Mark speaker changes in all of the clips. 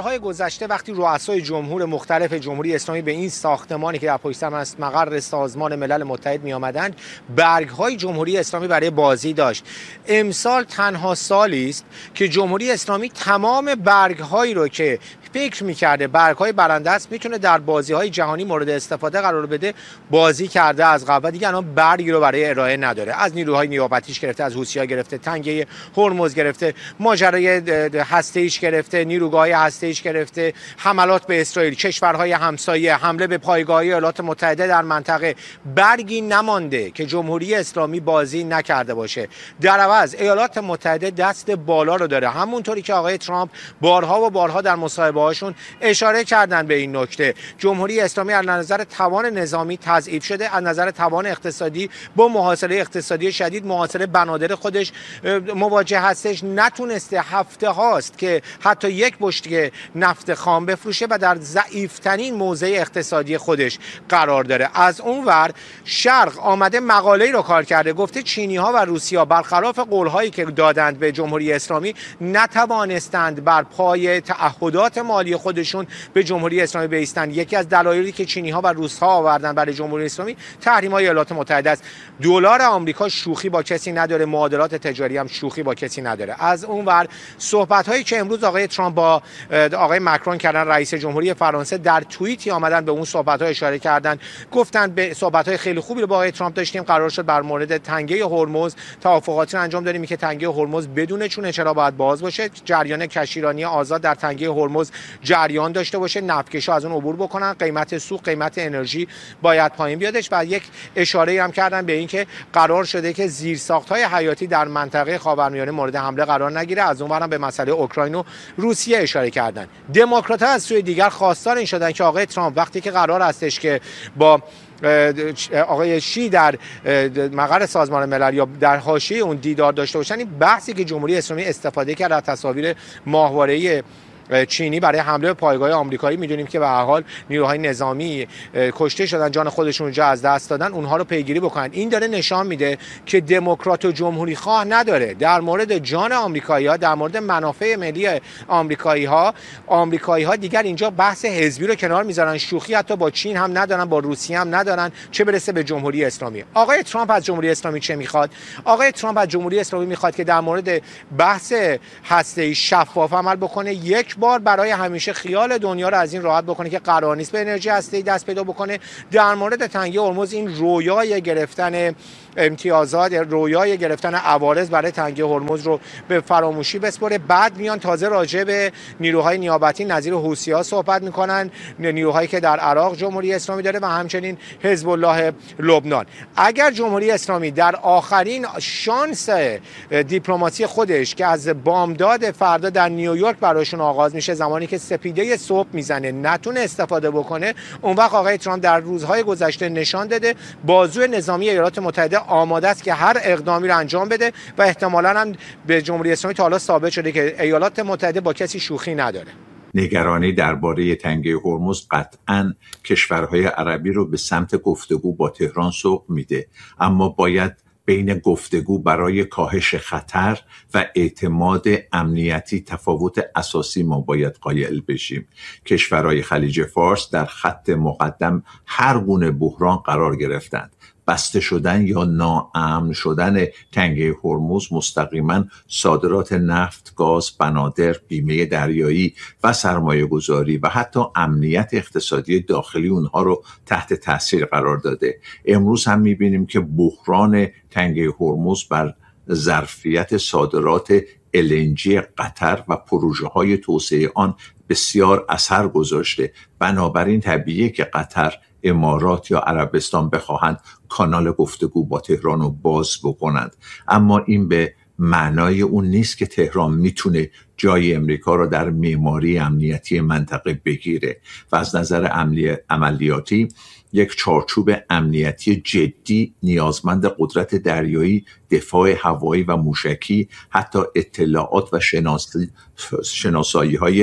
Speaker 1: روزهای گذشته وقتی رؤسای جمهور مختلف جمهوری اسلامی به این ساختمانی که در پشت سر است مقر سازمان ملل متحد می آمدند، برگ‌های جمهوری اسلامی برای بازی داشت. امسال تنها سالی است که جمهوری اسلامی تمام برگ‌هایی رو که فکر می‌کرده برگ‌های برنده است میتونه در بازی‌های جهانی مورد استفاده قرار بده بازی کرده از قبل. دیگه الان برگی رو برای ارائه نداره. از نیروهای نیابتیش گرفته، از حوثی‌ها گرفته، تنگه هرمز گرفته، ماجرای هسته‌ایش گرفته، نیروگاه‌های هسته‌ایش گرفته، حملات به اسرائیل، کشورهای همسایه، حمله به پایگاه‌های ایالات متحده در منطقه، برگی نمانده که جمهوری اسلامی بازی نکرده باشه. در عوض ایالات متحده دست بالا رو داره، همونطوری که آقای ترامپ بارها و بارها در مصاحبه‌هاشون اشاره کردن به این نکته. جمهوری اسلامی از نظر توان نظامی تضعیف شده، از نظر توان اقتصادی با محاصره اقتصادی شدید، محاصره بنادر خودش مواجه هستش. نتونسته، هفته هاست که حتی یک بشکه نفت خام بفروشه و در ضعیفترین موضع اقتصادی خودش قرار داره. از اون ور شرق آمده مقاله‌ای رو کار کرده، گفته چینی‌ها و روسی‌ها برخلاف قول‌هایی که دادند به جمهوری اسلامی نتوانستند بر پای تعهدات مالی خودشون به جمهوری اسلامی بایستند. یکی از دلایلی که چینی‌ها و روس‌ها آوردن برای جمهوری اسلامی تحریم‌های ایالات متحده است. دلار آمریکا شوخی با کسی نداره، معادلات تجاری هم شوخی با کسی نداره. از اون ور صحبت‌هایی که امروز آقای ترامپ با آقای مکرون کردن، رئیس جمهوری فرانسه در توییتی آمدن به اون صحبت‌ها اشاره کردن، گفتن به صحبت‌های خیلی خوبی رو با آقای ترامپ داشتیم، قرار شد بر مورد تنگه هرمز توافقاتی رو انجام دادیم که تنگه هرمز بدون چونه چرا باید باز باشه، جریان کشتیرانی آزاد در تنگه هرمز جریان داشته باشه، نفتکشا از اون عبور بکنن، قیمت سوخت، قیمت انرژی باید پایین بیادش. و یک اشاره هم کردن به اینکه قرار شده که زیرساخت‌های حیاتی در منطقه خاورمیانه مورد حمله قرار نگیره. از اون ورم به مسئله اوکراین و روسیه اشاره کردن. دموکرات‌ها از سوی دیگر خواستار این شدن که آقای ترامپ وقتی که قرار هستش که با آقای شی در مقر سازمان ملل یا در حاشیه اون دیدار داشته باشن، این بحثی که جمهوری اسلامی استفاده کرد از تصاویر ماهواره‌ای چینی برای حمله به پایگاه آمریکایی، میدونیم که به هر حال نیروهای نظامی کشته شدن، جان خودشون رو از دست دادن، اونها رو پیگیری بکنن. این داره نشان میده که دموکرات و جمهوری خواه نداره. در مورد جان آمریکایی‌ها، در مورد منافع ملی آمریکایی‌ها دیگر اینجا بحث حزبی رو کنار میذارن، شوخی حتی با چین هم ندارن، با روسیه هم ندارن، چه برسه به جمهوری اسلامی. آقای ترامپ از جمهوری اسلامی چه میخواد؟ آقای ترامپ از جمهوری اسلامی میخواد که در مورد بحث هسته‌ای شفاف عمل بکنه، یک بار برای همیشه خیال دنیا رو از این راحت بکنه که قرار نیست به انرژی هسته‌ای دست پیدا بکنه. در مورد تنگه هرمز این رویای گرفتن امتیازات، رویای گرفتن عوارض برای تنگه هرمز رو به فراموشی بسپره. بعد میان تازه راجع به نیروهای نیابتی نظیر حوثی‌ها صحبت میکنن، نیروهایی که در عراق جمهوری اسلامی داره و همچنین حزب الله لبنان. اگر جمهوری اسلامی در آخرین شانس دیپلماسی خودش که از بامداد فردا در نیویورک براشون آغاز میشه، زمانی که سپیده صبح میزنه، نتونه استفاده بکنه، اون وقت آقای ترامپ در روزهای گذشته نشان داده بازوی نظامی ایالات متحده آماده است که هر اقدامی رو انجام بده و احتمالاً هم به جمهوری اسلامی تا حالا ثابت شده که ایالات متحده با کسی شوخی نداره.
Speaker 2: نگرانی درباره تنگه هرمز قطعاً کشورهای عربی رو به سمت گفتگو با تهران سوق میده، اما باید بین گفتگو برای کاهش خطر و اعتماد امنیتی تفاوت اساسی ما باید قائل بشیم. کشورهای خلیج فارس در خط مقدم هر گونه بحران قرار گرفتند. بسته شدن یا ناامن شدن تنگه هرمز مستقیما صادرات نفت، گاز، بنادر، بیمه دریایی و سرمایه گذاری و حتی امنیت اقتصادی داخلی اونها رو تحت تاثیر قرار داده. امروز هم میبینیم که بحران تنگه هرمز بر ظرفیت صادرات LNG قطر و پروژه های توسعه آن بسیار اثر گذاشته. بنابراین طبیعیه که قطر، امارات یا عربستان بخواهند کانال گفتگو با تهران رو باز بکنند، اما این به معنای اون نیست که تهران میتونه جای امریکا رو در معماری امنیتی منطقه بگیره و از نظر عملیاتی یک چارچوب امنیتی جدی نیازمند قدرت دریایی، دفاع هوایی و موشکی، حتی اطلاعات و شناسایی های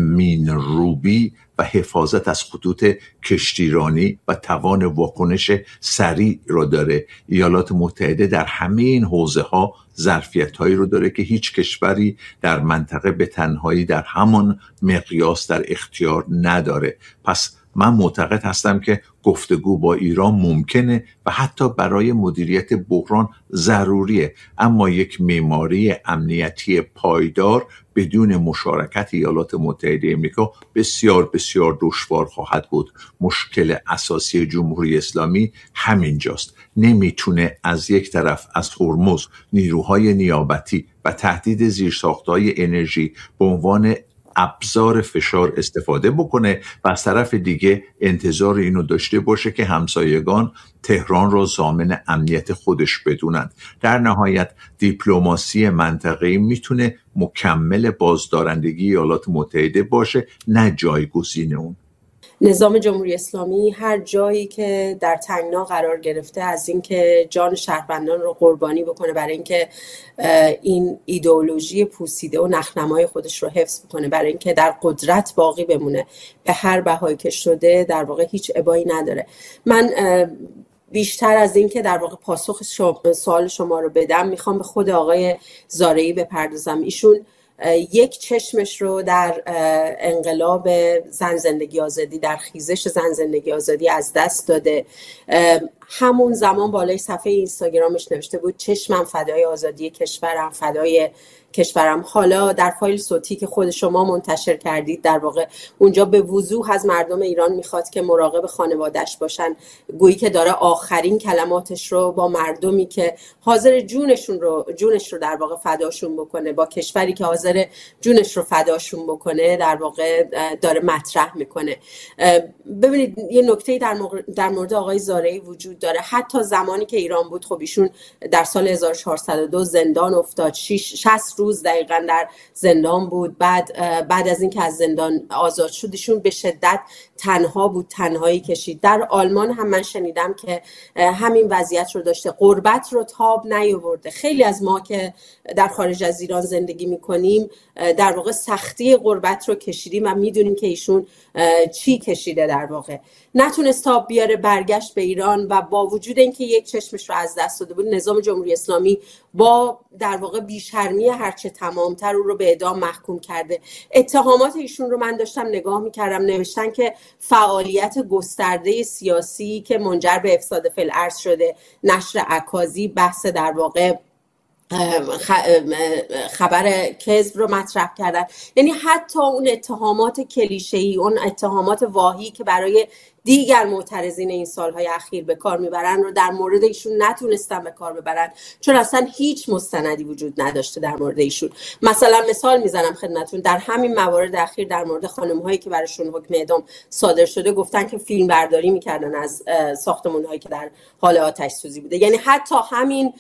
Speaker 2: مین‌روبی و حفاظت از خطوط کشتیرانی و توان واکنش سریع رو داره. ایالات متحده در همه این حوزه ها ظرفیت هایی رو داره که هیچ کشوری در منطقه منطقه به تنهایی در همان مقیاس در اختیار نداره. پس من معتقد هستم که گفتگو با ایران ممکنه و حتی برای مدیریت بحران ضروریه، اما یک معماری امنیتی پایدار بدون مشارکت ایالات متحده آمریکا بسیار بسیار دشوار خواهد بود. مشکل اساسی جمهوری اسلامی همینجاست. نمیتونه از یک طرف از هرمز نیروهای نیابتی و تهدید زیرساختهای انرژی به عنوان ابزار فشار استفاده بکنه و از طرف دیگه انتظار اینو داشته باشه که همسایگان تهران را ضامن امنیت خودش بدونند. در نهایت دیپلماسی منطقه‌ای میتونه مکمل بازدارندگی ایالات متحده باشه، نه جایگزین اون.
Speaker 3: نظام جمهوری اسلامی هر جایی که در تنگنا قرار گرفته از اینکه جان شهروندان رو قربانی بکنه برای اینکه این ایدئولوژی پوسیده و نخنمای خودش رو حفظ بکنه، برای اینکه در قدرت باقی بمونه به هر بهایی که شده، در واقع هیچ ابایی نداره. من بیشتر از این که در واقع پاسخ سوال شما رو بدم، میخوام به خود آقای زارعی بپردازم. ایشون یک چشمش رو در انقلاب زن زندگی آزادی، در خیزش زن زندگی آزادی از دست داده. همون زمان بالای صفحه اینستاگرامش نوشته بود چشمم فدای آزادی کشورم، فدای کشورم. حالا در فایل صوتی که خود شما منتشر کردید، در واقع اونجا به وضوح از مردم ایران میخواد که مراقب خانواده‌اش باشن، گویی که داره آخرین کلماتش رو با مردمی که حاضر جونش رو در واقع فداشون بکنه، با کشوری که حاضر جونش رو فداشون بکنه، در واقع داره مطرح میکنه. ببینید یه نکته در مورد آقای زارعی وجود داره. حتی زمانی که ایران بود، خب ایشون در سال 1402 زندان افتاد، 60 روز دقیقاً در زندان بود. بعد از اینکه از زندان آزاد شد، ایشون به شدت تنها بود، تنهایی کشید. در آلمان هم من شنیدم که همین وضعیت رو داشته، غربت رو تاب نیاورده. خیلی از ما که در خارج از ایران زندگی میکنیم در واقع سختی غربت رو کشیدیم و میدونیم که ایشون چی کشیده. در واقع نتونست تاب بیاره، برگشت به ایران و با وجود اینکه یک چشمش رو از دست داده بود، نظام جمهوری اسلامی با در واقع بیشرمی هرچه تمامتر او رو به اعدام محکوم کرده. اتهامات ایشون رو من داشتم نگاه میکردم، نوشتن که فعالیت گسترده سیاسی که منجر به افساد فی‌الارض شده، نشر اکاذیب، بحث در واقع خبر کذب رو مطرح کردن. یعنی حتی اون اتهامات کلیشه‌ای، اون اتهامات واهی که برای دیگر معترضین این سالهای اخیر به کار میبرن رو در مورد ایشون نتونستن به کار ببرن، چون اصلا هیچ مستندی وجود نداشته در مورد ایشون. مثال میزنم خدمتتون، در همین موارد اخیر در مورد خانم‌هایی که براشون حکم اعدام صادر شده، گفتن که فیلم برداری میکردن از ساختمان‌هایی که در حال آتش سوزی بوده. یعنی حتی همین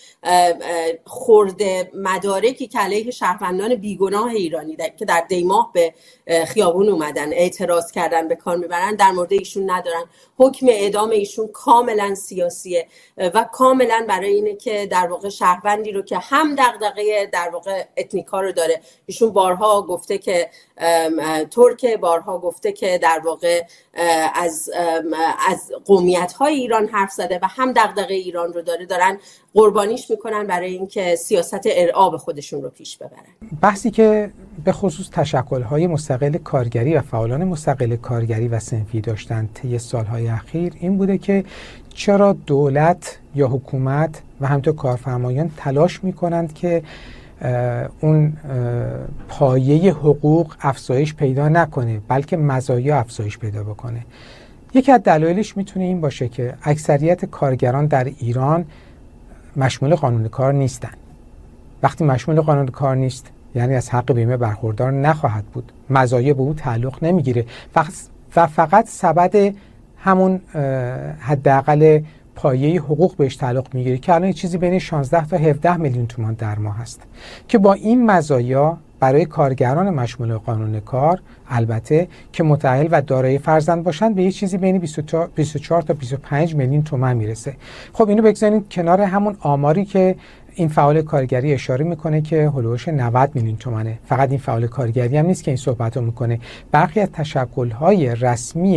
Speaker 3: خرده مدارکی که علیه شهروندان بیگناه ایرانی که در دیماه به خیابون اومدن اعتراض کردن به کار میبرن، در مورد ایشون ندارن. حکم اعدام ایشون کاملا سیاسیه و کاملا برای اینه که در واقع شهروندی رو که هم دغدغه در واقع اتنیکا رو داره، ایشون بارها گفته که ترک، بارها گفته که در واقع از قومیت‌های ایران حرف زده و هم دغدغه ایران رو دارن قربانیش میکنن برای اینکه سیاست ارعاب خودشون رو پیش ببرن.
Speaker 4: بحثی که به خصوص تشکل‌های مستقل کارگری و فعالان مستقل کارگری و صنفی داشتن طی سالهای اخیر این بوده که چرا دولت یا حکومت و همینطور کارفرمایان تلاش میکنند که اون پایه حقوق افزایش پیدا نکنه، بلکه مزایا افزایش پیدا بکنه. یکی از دلایلش میتونه این باشه که اکثریت کارگران در ایران مشمول قانون کار نیستن. وقتی مشمول قانون کار نیست، یعنی از حق بیمه برخوردار نخواهد بود، مزایا به او تعلق نمیگیره و فقط سبد همون حداقل پایه حقوق بهش تعلق میگیره که الان چیزی بین 16 تا 17 میلیون تومان در ماه هست که با این مزایا برای کارگران مشمول قانون کار البته که متأهل و دارای فرزند باشند به یه چیزی بین 24 تا 25 میلیون تومان میرسه. خب اینو بگذارید کنار همون آماری که این فعال کارگری اشاره میکنه که هولوش 90 میلیون تومانه. فقط این فعال کارگری هم نیست که این صحبت رو میکنه، برخی از تشکل‌های رسمی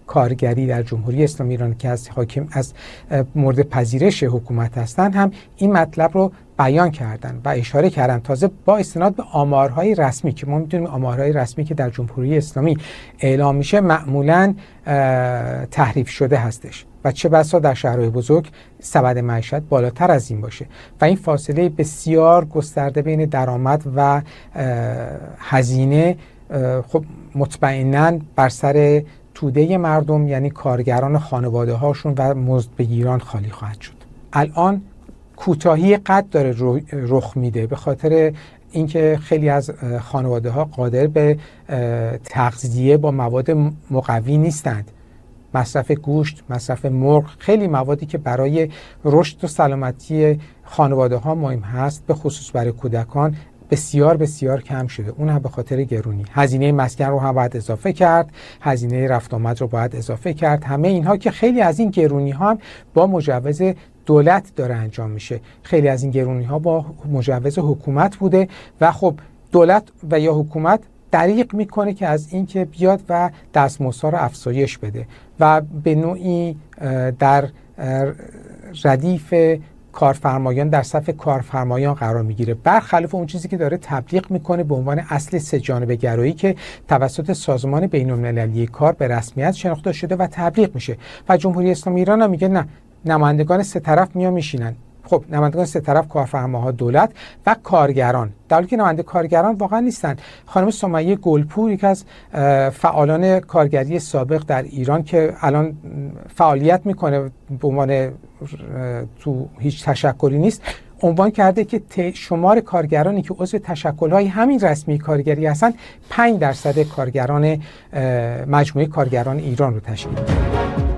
Speaker 4: کارگری در جمهوری اسلامی ایران که از مورد پذیرش حکومت هستند هم این مطلب رو بیان کردن و اشاره کردن، تازه با استناد به آمارهای رسمی که ما میدونیم آمارهای رسمی که در جمهوری اسلامی اعلام میشه معمولاً تحریف شده هستش و چه بسا در شهرهای بزرگ سبد معیشت بالاتر از این باشه و این فاصله بسیار گسترده بین درآمد و هزینه خب مطمئناً بر سر توده مردم یعنی کارگران خانواده هاشون و مزدبگیران خالی خواهد شد. الان کوتاهی قد داره رخ میده به خاطر اینکه خیلی از خانواده ها قادر به تغذیه با مواد مقوی نیستند. مصرف گوشت، مصرف مرغ، خیلی موادی که برای رشد و سلامتی خانواده ها مهم هست به خصوص برای کودکان بسیار بسیار کم شده. اون هم به خاطر گرونی. هزینه مسکن رو هم باید اضافه کرد، هزینه رفت آمد رو باید اضافه کرد. همه اینها که خیلی از این گرونی ها هم با مجوز دولت داره انجام میشه. خیلی از این گرونی ها با مجوز حکومت بوده و خب دولت و یا حکومت دریغ میکنه که از این که بیاد و دستمزدها رو افزایش بده و به نوعی در ردیف کارفرمایان در صف کارفرمایان قرار میگیره، برخلاف اون چیزی که داره تبلیغ میکنه به عنوان اصل سه‌جانبه گرایی که توسط سازمان بین‌المللی کار به رسمیت شناخته شده و تبلیغ میشه. و جمهوری اسلامی ایران هم میگه نه، نمایندگان سه طرف میان میشینن. خب نمایندگان سه طرف کارفرماها، دولت و کارگران، در حالی که نماینده کارگران واقعا نیستن. خانم سمیه گلپور یکی از فعالان کارگری سابق در ایران که الان فعالیت میکنه به عنوان تو هیچ تشکلی نیست، عنوان کرده که شمار کارگرانی که عضو تشکل‌های همین رسمی کارگری هستن 5% کارگران مجموعه کارگران ایران رو تشکیل می‌کنه.